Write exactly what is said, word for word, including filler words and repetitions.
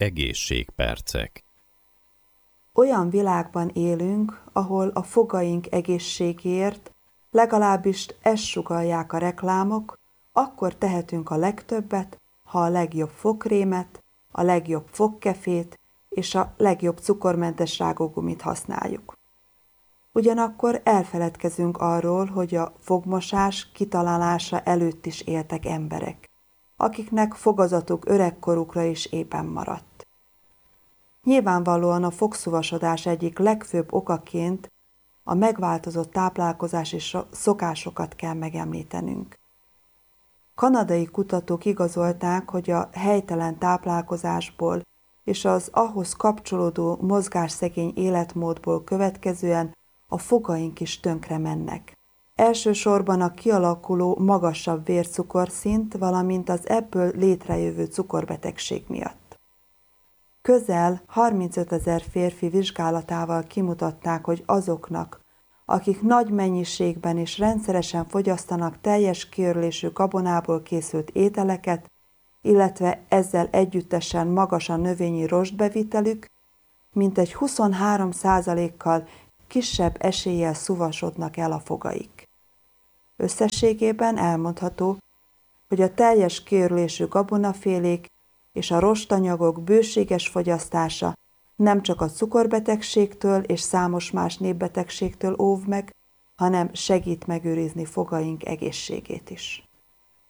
Egészségpercek. Olyan világban élünk, ahol a fogaink egészségéért, legalábbis ezt sugallják a reklámok, akkor tehetünk a legtöbbet, ha a legjobb fogkrémet, a legjobb fogkefét és a legjobb cukormentes rágógumit használjuk. Ugyanakkor elfeledkezünk arról, hogy a fogmosás kitalálása előtt is éltek emberek, akiknek fogazatuk öregkorukra is éppen maradt. Nyilvánvalóan a fogszuvasodás egyik legfőbb okaként a megváltozott táplálkozás és szokásokat kell megemlítenünk. Kanadai kutatók igazolták, hogy a helytelen táplálkozásból és az ahhoz kapcsolódó mozgásszegény életmódból következően a fogaink is tönkre mennek. Elsősorban a kialakuló magasabb vércukorszint, valamint az ebből létrejövő cukorbetegség miatt. Közel harmincötezer férfi vizsgálatával kimutatták, hogy azoknak, akik nagy mennyiségben és rendszeresen fogyasztanak teljes kiörlésű gabonából készült ételeket, illetve ezzel együttesen magas a növényi rostbevitelük, mintegy huszonhárom százalékkal kisebb eséllyel szuvasodnak el a fogaik. Összességében elmondható, hogy a teljes kiörlésű gabonafélék és a rostanyagok bőséges fogyasztása nem csak a cukorbetegségtől és számos más népbetegségtől óv meg, hanem segít megőrizni fogaink egészségét is.